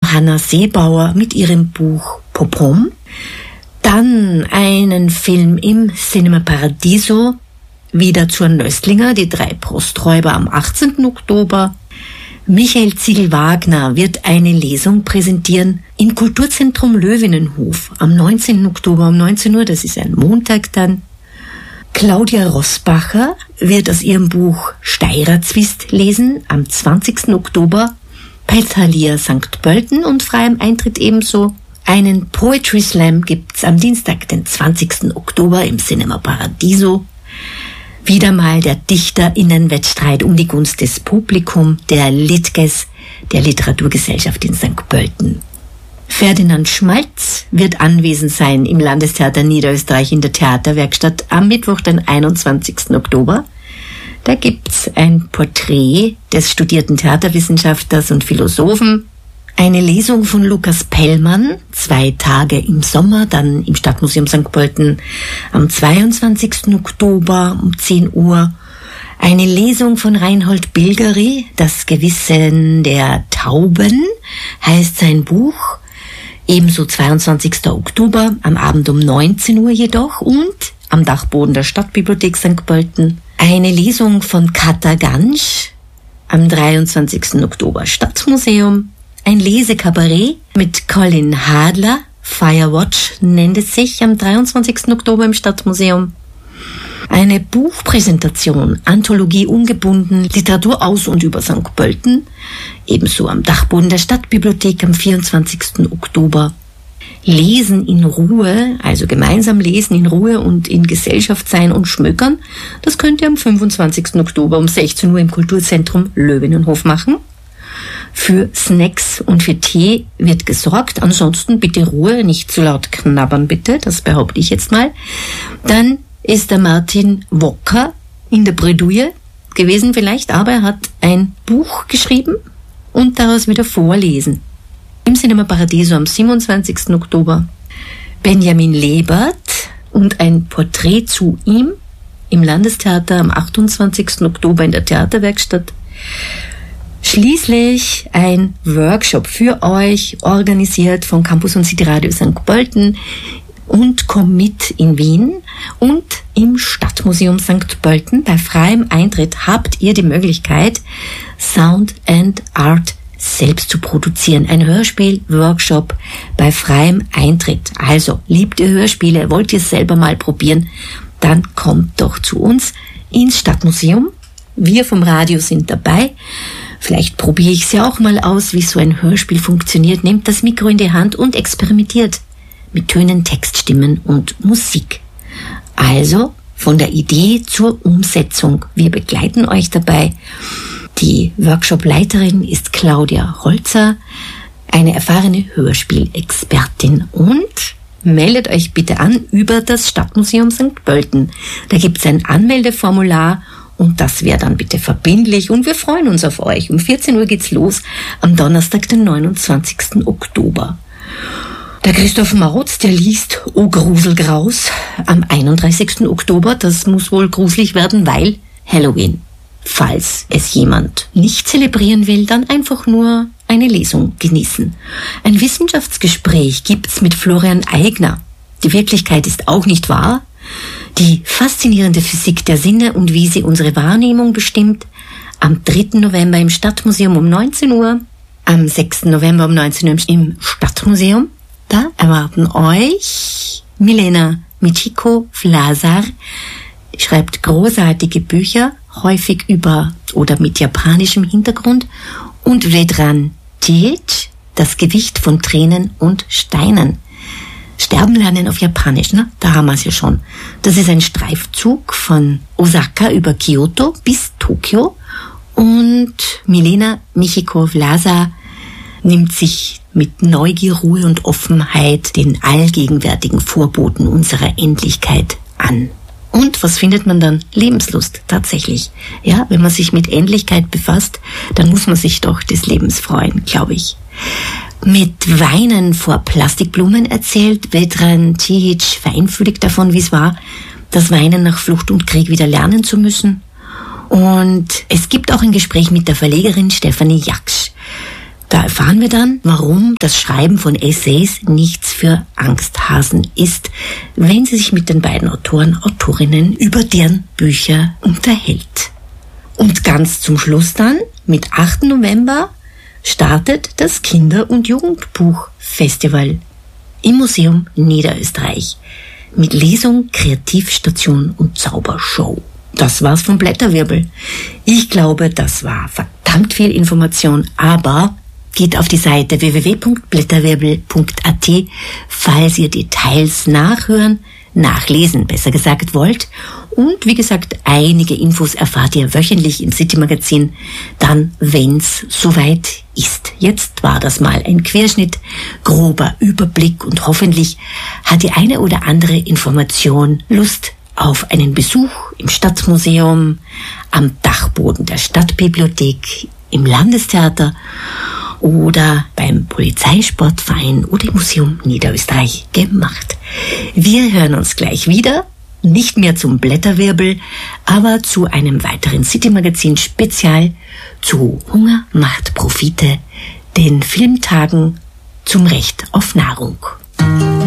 Hanna Seebauer mit ihrem Buch Popom. Dann einen Film im Cinema Paradiso, wieder zur Nöstlinger, die 3 Posträuber am 18. Oktober. Michael Ziegel-Wagner wird eine Lesung präsentieren im Kulturzentrum Löwenenhof am 19. Oktober um 19 Uhr, das ist ein Montag dann. Claudia Rossbacher wird aus ihrem Buch Steirerzwist lesen am 20. Oktober bei Thalia St. Pölten und freiem Eintritt ebenso. Einen Poetry Slam gibt's am Dienstag, den 20. Oktober im Cinema Paradiso. Wieder mal der DichterInnen-Wettstreit um die Gunst des Publikums der Litges, der Literaturgesellschaft in St. Pölten. Ferdinand Schmalz wird anwesend sein im Landestheater Niederösterreich in der Theaterwerkstatt am Mittwoch, den 21. Oktober. Da gibt's ein Porträt des studierten Theaterwissenschaftlers und Philosophen, eine Lesung von Lukas Pellmann, 2 Tage im Sommer, dann im Stadtmuseum St. Pölten am 22. Oktober um 10 Uhr, eine Lesung von Reinhold Bilgeri, Das Gewissen der Tauben, heißt sein Buch, ebenso 22. Oktober, am Abend um 19 Uhr jedoch und am Dachboden der Stadtbibliothek St. Pölten eine Lesung von Kata Gansch, am 23. Oktober Stadtmuseum, ein Lesekabarett mit Colin Hadler, Firewatch nennt es sich, am 23. Oktober im Stadtmuseum. Eine Buchpräsentation, Anthologie ungebunden, Literatur aus und über St. Pölten, ebenso am Dachboden der Stadtbibliothek am 24. Oktober. Lesen in Ruhe, also gemeinsam lesen in Ruhe und in Gesellschaft sein und schmökern, das könnt ihr am 25. Oktober um 16 Uhr im Kulturzentrum Löwenenhof machen. Für Snacks und für Tee wird gesorgt. Ansonsten bitte Ruhe, nicht zu laut knabbern bitte, das behaupte ich jetzt mal. Dann ist der Martin Wocker in der Bredouille gewesen vielleicht, aber er hat ein Buch geschrieben und daraus wieder vorlesen. Im Cinema Paradiso am 27. Oktober Benjamin Lebert und ein Porträt zu ihm im Landestheater am 28. Oktober in der Theaterwerkstatt. Schließlich ein Workshop für euch, organisiert von Campus und City Radio St. Pölten und Commit in Wien und im Stadtmuseum St. Pölten. Bei freiem Eintritt habt ihr die Möglichkeit, Sound and Art selbst zu produzieren. Ein Hörspiel-Workshop bei freiem Eintritt. Also, liebt ihr Hörspiele, wollt ihr es selber mal probieren, dann kommt doch zu uns ins Stadtmuseum. Wir vom Radio sind dabei. Vielleicht probiere ich es ja auch mal aus, wie so ein Hörspiel funktioniert. Nehmt das Mikro in die Hand und experimentiert mit Tönen, Textstimmen und Musik. Also von der Idee zur Umsetzung. Wir begleiten euch dabei. Die Workshop-Leiterin ist Claudia Holzer, eine erfahrene Hörspielexpertin. Und meldet euch bitte an über das Stadtmuseum St. Pölten. Da gibt es ein Anmeldeformular. Und das wäre dann bitte verbindlich und wir freuen uns auf euch. Um 14 Uhr geht's los am Donnerstag, den 29. Oktober. Der Christoph Mautz, der liest O Gruselgraus am 31. Oktober. Das muss wohl gruselig werden, weil Halloween. Falls es jemand nicht zelebrieren will, dann einfach nur eine Lesung genießen. Ein Wissenschaftsgespräch gibt's mit Florian Eigner. Die Wirklichkeit ist auch nicht wahr. Die faszinierende Physik der Sinne und wie sie unsere Wahrnehmung bestimmt, am 3. November im Stadtmuseum um 19 Uhr, am 6. November um 19 Uhr im Stadtmuseum. Da erwarten euch Milena Michiko-Vlasar, die schreibt großartige Bücher, häufig über oder mit japanischem Hintergrund, und Vedran Tijic, Das Gewicht von Tränen und Steinen. Sterben lernen auf Japanisch, ne? Da haben wir es ja schon. Das ist ein Streifzug von Osaka über Kyoto bis Tokio und Milena Michiko-Vlasar nimmt sich mit Neugier, Ruhe und Offenheit den allgegenwärtigen Vorboten unserer Endlichkeit an. Und was findet man dann? Lebenslust, tatsächlich. Ja, wenn man sich mit Endlichkeit befasst, dann muss man sich doch des Lebens freuen, glaube ich. Mit Weinen vor Plastikblumen erzählt Vedran Tijic feinfühlig davon, wie es war, das Weinen nach Flucht und Krieg wieder lernen zu müssen. Und es gibt auch ein Gespräch mit der Verlegerin Stefanie Jaksch. Da erfahren wir dann, warum das Schreiben von Essays nichts für Angsthasen ist, wenn sie sich mit den beiden Autorinnen über deren Bücher unterhält. Und ganz zum Schluss dann, mit 8. November, startet das Kinder- und Jugendbuchfestival im Museum Niederösterreich mit Lesung, Kreativstation und Zaubershow. Das war's vom Blätterwirbel. Ich glaube, das war verdammt viel Information, aber geht auf die Seite www.blätterwirbel.at, falls ihr Details nachlesen, besser gesagt, wollt. Und wie gesagt, einige Infos erfahrt ihr wöchentlich im City Magazin, dann, wenn's soweit ist. Jetzt war das mal ein Querschnitt, grober Überblick und hoffentlich hat die eine oder andere Information Lust auf einen Besuch im Stadtmuseum, am Dachboden der Stadtbibliothek, im Landestheater oder beim Polizeisportverein oder im Museum Niederösterreich gemacht. Wir hören uns gleich wieder, nicht mehr zum Blätterwirbel, aber zu einem weiteren City-Magazin-Spezial zu Hunger macht Profite, den Filmtagen zum Recht auf Nahrung.